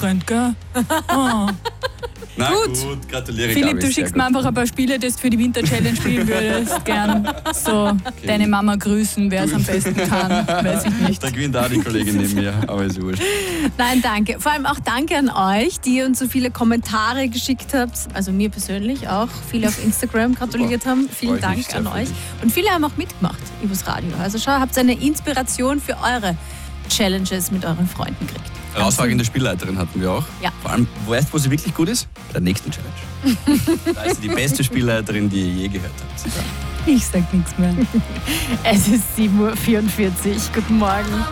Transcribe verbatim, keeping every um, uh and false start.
getrennt, gell? Oh. Na gut, gut gratuliere Philipp, Gabi, du sehr schickst gut. mir einfach ein paar Spiele, das du für die Winter-Challenge spielen würdest. Gern so okay. Deine Mama grüßen, wer es am besten kann. Weiß ich nicht. Da gewinnt auch die Kollegin neben mir, aber ist wurscht. Nein, danke. Vor allem auch danke an euch, die uns so viele Kommentare geschickt habt. Also mir persönlich auch. Viele auf Instagram gratuliert haben. Vielen Dank an euch. Und viele haben auch mitgemacht übers Radio. Also schau, habt eine Inspiration für eure Challenges mit euren Freunden gekriegt. Herausragende Spielleiterin hatten wir auch. Ja. Vor allem, weißt du, wo sie wirklich gut ist? Bei der nächsten Challenge. Da ist sie die beste Spielleiterin, die ihr je gehört habt. Ich sag nichts mehr. Es ist sieben Uhr vierundvierzig. Guten Morgen.